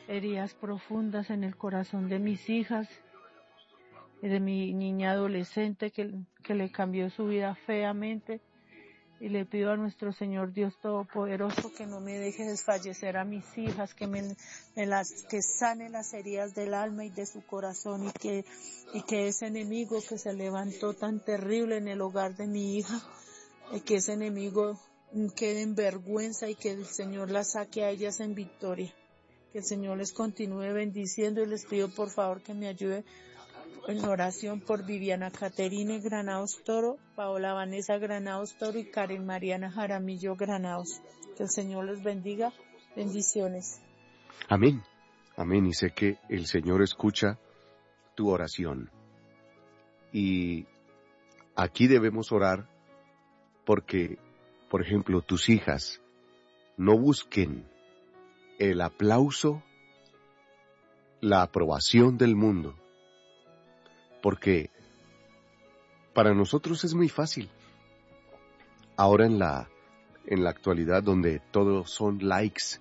heridas profundas en el corazón de mis hijas y de mi niña adolescente que le cambió su vida feamente. Y le pido a nuestro Señor Dios Todopoderoso que no me deje desfallecer a mis hijas, que que sane las heridas del alma y de su corazón, y que ese enemigo que se levantó tan terrible en el hogar de mi hija, que ese enemigo quede en vergüenza y que el Señor las saque a ellas en victoria. Que el Señor les continúe bendiciendo, y les pido por favor que me ayude en oración por Viviana Caterine Granados Toro, Paola Vanessa Granados Toro y Karen Mariana Jaramillo Granados. Que el Señor los bendiga. Bendiciones. Amén. Amén. Y sé que el Señor escucha tu oración. Y aquí debemos orar porque, por ejemplo, tus hijas no busquen el aplauso, la aprobación del mundo. Porque para nosotros es muy fácil. Ahora en la actualidad donde todos son likes.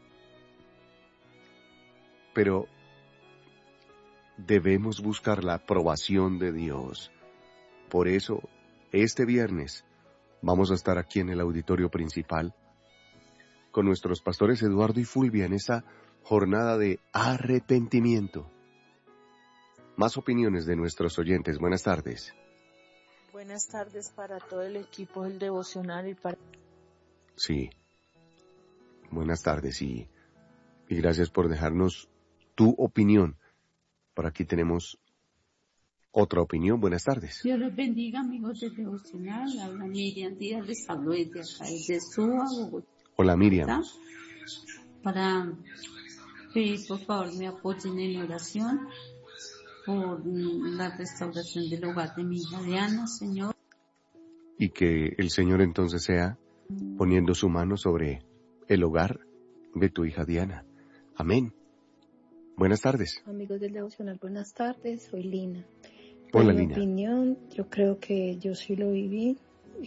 Pero debemos buscar la aprobación de Dios. Por eso, este viernes vamos a estar aquí en el auditorio principal con nuestros pastores Eduardo y Fulvia en esa jornada de arrepentimiento. Más opiniones de nuestros oyentes. Buenas tardes. Buenas tardes para todo el equipo del devocional y para... Sí. Buenas tardes y gracias por dejarnos tu opinión. Por aquí tenemos otra opinión. Buenas tardes. Dios los bendiga, amigos del devocional. Habla Miriam Díaz, les hablo desde acá, desde Suba, Bogotá. Hola Miriam. Para pedir por favor me apoyen en oración por la restauración del hogar de mi hija Diana, Señor. Y que el Señor entonces sea poniendo su mano sobre el hogar de tu hija Diana. Amén. Buenas tardes. Amigos del devocional, buenas tardes. Soy Lina. Hola, En mi Lina. opinión, yo creo que yo sí lo viví.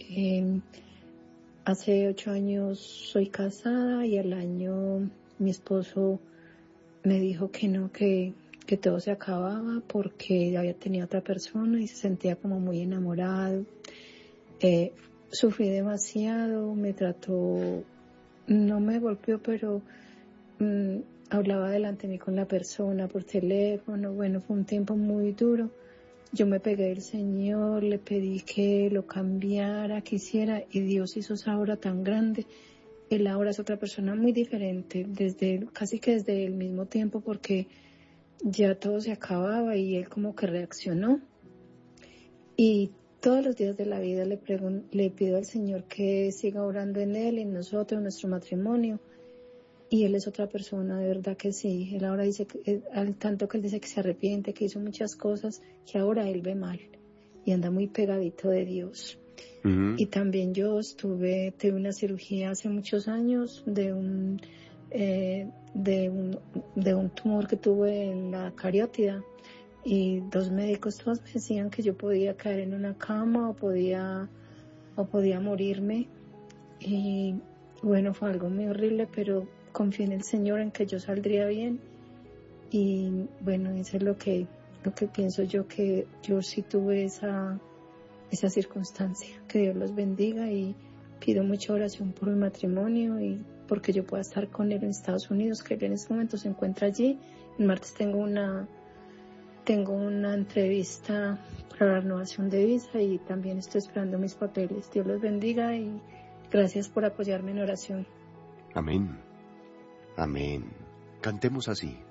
Hace 8 años soy casada y al año mi esposo me dijo que no, que todo se acababa porque había tenido otra persona y se sentía como muy enamorado. Sufrí demasiado, me trató, no me golpeó, pero hablaba delante de mí con la persona por teléfono. Bueno, fue un tiempo muy duro. Yo me pegué del Señor, le pedí que lo cambiara, que hiciera, y Dios hizo esa obra tan grande. Él ahora es otra persona muy diferente, casi que desde el mismo tiempo, porque ya todo se acababa y él como que reaccionó. Y todos los días de la vida le pido al Señor que siga orando en él, en nosotros, en nuestro matrimonio. Y él es otra persona, de verdad que sí. Él ahora dice, al tanto que él dice que se arrepiente, que hizo muchas cosas, que ahora él ve mal y anda muy pegadito de Dios. Uh-huh. Y también yo tuve una cirugía hace muchos años de un tumor que tuve en la cariótida, y 2 médicos todos me decían que yo podía caer en una cama o podía morirme. Y bueno, fue algo muy horrible, pero confié en el Señor, en que yo saldría bien. Y bueno, eso es lo que pienso yo, que yo sí tuve esa circunstancia. Que Dios los bendiga, y pido mucha oración por mi matrimonio y porque yo pueda estar con él en Estados Unidos, que él en este momento se encuentra allí. El martes tengo una entrevista para la renovación de visa y también estoy esperando mis papeles. Dios los bendiga y gracias por apoyarme en oración. Amén. Amén. Cantemos así.